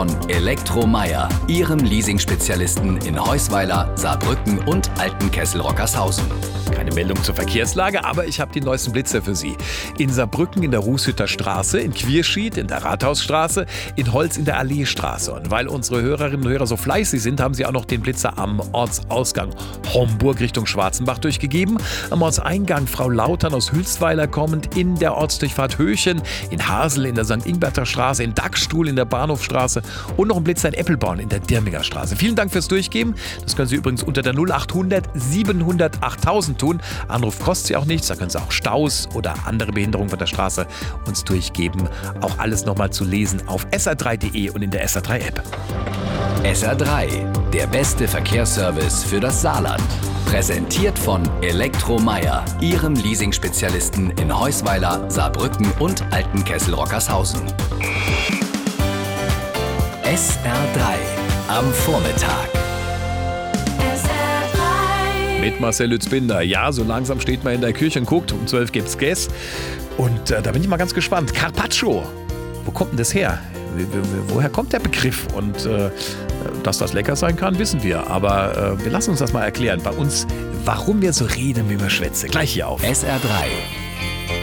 von Elektromeier, Ihrem Leasing-Spezialisten in Heusweiler, Saarbrücken und Altenkessel-Rockershausen. Keine Meldung zur Verkehrslage, aber ich habe die neuesten Blitzer für Sie. In Saarbrücken in der Rußhütter Straße, in Quierschied in der Rathausstraße, in Holz in der Alleestraße. Und weil unsere Hörerinnen und Hörer so fleißig sind, haben sie auch noch den Blitzer am Ortsausgang Homburg Richtung Schwarzenbach durchgegeben. Am Ortseingang Frau Lautern aus Hülsweiler kommend, in der Ortsdurchfahrt Höchen, in Hasel in der St. Ingberter Straße, in Dachstuhl in der Bahnhofstraße und noch ein Blitzer in Eppelborn in der Dirminger Straße. Vielen Dank fürs Durchgeben. Das können Sie übrigens unter der 0800 700 8000 tun. Anruf kostet Sie auch nichts. Da können Sie auch Staus oder andere Behinderungen von der Straße uns durchgeben. Auch alles nochmal zu lesen auf sr3.de und in der SR3-App. SR3, der beste Verkehrsservice für das Saarland. Präsentiert von Elektromeier, Ihrem Leasing-Spezialisten in Heusweiler, Saarbrücken und Altenkessel-Rockershausen. SR3 am Vormittag. Mit Marcel Lützbinder. Ja, so langsam steht man in der Küche und guckt. Um 12 gibt's Gas. Und da bin ich mal ganz gespannt. Carpaccio. Wo kommt denn das her? Woher kommt der Begriff? Und dass das lecker sein kann, wissen wir. Aber wir lassen uns das mal erklären. Bei uns, warum wir so reden, wie wir schwätzen. Gleich hier auf SR3.